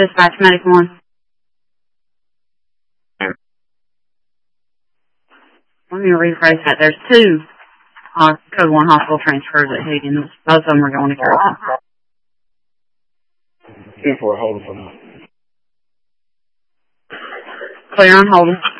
Dispatch Medic 1. Let me rephrase that. There's 2 Code 1 hospital transfers at Higgins. Both of them are going to Carrollton. 2-4, hold it for now. Clear on holding.